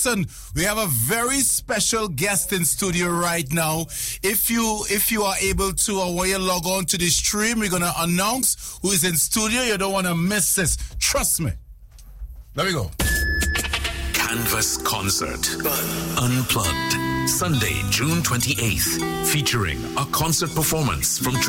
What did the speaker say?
Listen, we have a very special guest in studio right now. If you are able to, or when you log on to the stream, we're gonna announce who is in studio. You don't want to miss this. Trust me. There we go. Canvas Concert Unplugged, Sunday, June 28th, featuring a concert performance from